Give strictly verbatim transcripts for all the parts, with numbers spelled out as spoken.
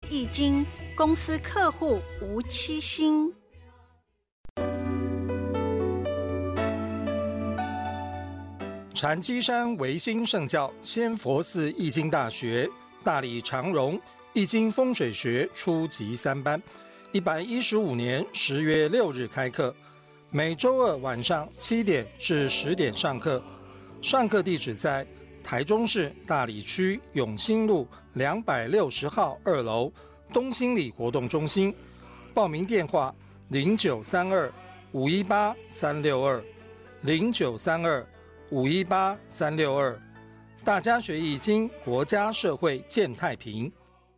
易经公司客户吴七星。 禅机山维新圣教仙佛寺易经大学大理长荣易经风水学初级三班，一百一十五年十月六日开课，每周二晚上七点至十点上课。上课地址在台中市大理区永兴路两百六十号二楼东兴里活动中心。报名电话零九三二五一八三六二零九三二五一八三六二，大家学易经，国家社会健太平。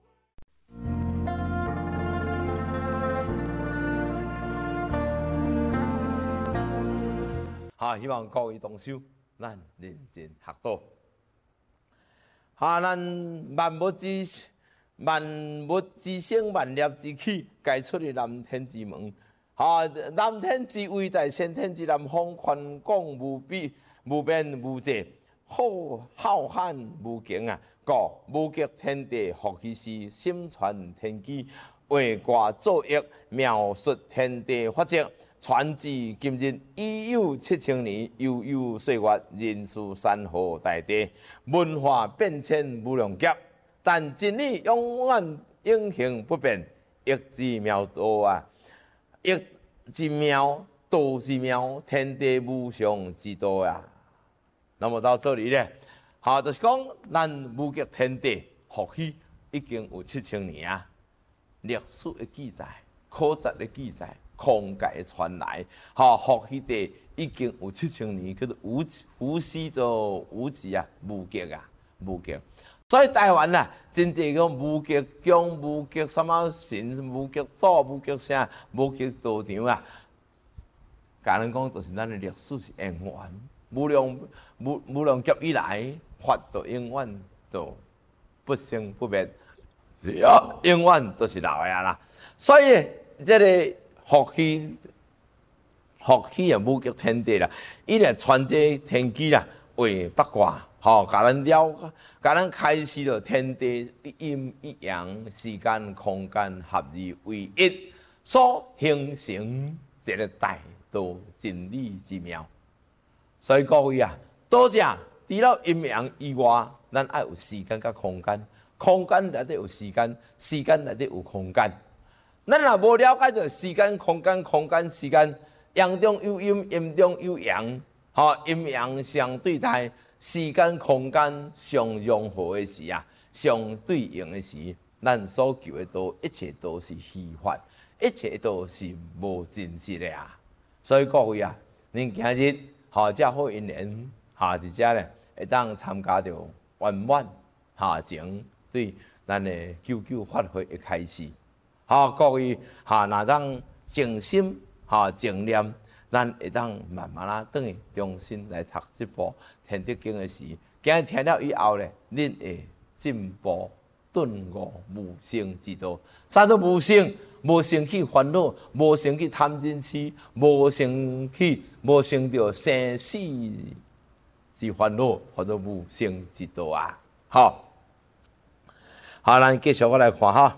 哈，希望各位同修，咱认真学到。哈，咱万物之万物之生，万念之起，该出的南天之门。哈，南天之位在先天之南方，宽广无比。无边无际，浩浩瀚无穷啊！故无极天地，复其时，心传天机，画卦作易，描述天地法则。传至今日，已有七千年，悠悠岁月，人事山河大地，文化变迁无量劫。但真理永远永恒不变，易之妙道啊！易之妙，道之妙，天地无上之道啊！那么到这里呢，好，就是讲咱无极天地或许已经有七千年啊，历史的记载、考察的记载、空界的传来，好，或许地已经有七千年，叫做无无始做无极啊，无极啊，无极。所以台湾啊，真正讲无极宫、无极什么神、无极祖、无极啥、无极道场啊，甲人讲就是咱的历史是永远。无量无无量劫以来，法度永远都不生不灭，永远都是老的啦。所以这个福气，福气啊，无极天地啦，伊来传这天机啦，为八卦，吼，甲咱了，甲咱开始了天地一阴一阳，时间空间合而为一，所形成一个大道真理之妙。所以各位啊，多谢除了阴阳以外，咱爱有时间甲空间，空间内底有时间，时间内底有空间。咱若无了解到时间、空间、空间、时间，阳中有阴，阴中有阳，吼，阴阳相对待，时间、空间相融合的时啊，相对应的时，咱所求的都一切都是虚幻，一切都是无真实的啊。所以各位啊，恁今日。好，这好因缘，哈，伫遮咧会当参加着圆满哈情对咱的九九法会的开始。好，各位哈，若当静心哈静念，咱会当慢慢啊转去重新来读这部《天地经》的时，今日听了以后咧，恁会进步顿悟无生之道。啥都无生。无生起烦恼，无生起贪嗔痴，无生起，无生着生死之烦恼，或者无生之道啊！好，好，咱继续我来看哈。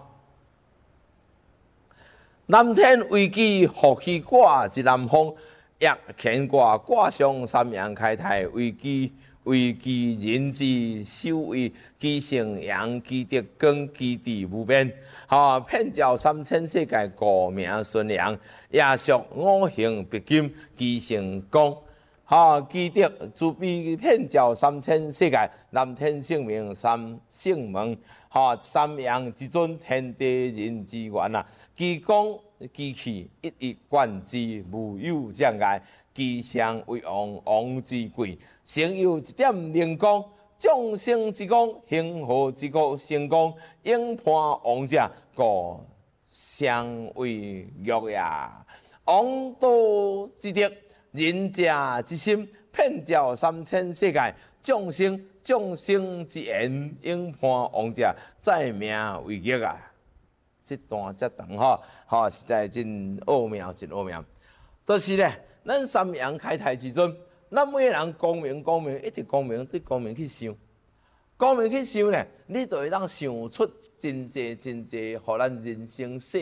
南天为基，福气卦之南方，逆乾卦卦上三阳开泰，为基。为其人之守卫，其成阳，其德光，其地无边。哈，遍照三千世界，故名顺阳。也属五行必金，其成光。哈，其德慈悲，遍照三千世界。南天圣明，三圣门。哈，三阳之尊，天地人之源啊。其光其气，一以贯之，无有障碍。其上为王，王之贵。成有一点灵光，众生之光，幸福之国成功，应判王者，故相为乐也。王道之德，仁者之心，遍照三千世界，众生众生之言，应判王者，在名为乐啊！这段这长吼，吼实在真奥妙，真奥妙。就是咧，咱三阳开泰之阵。咱每个人光明光明，一直光明对光明去想， 光明去想呢，你就会当想出真济真济，互咱人生细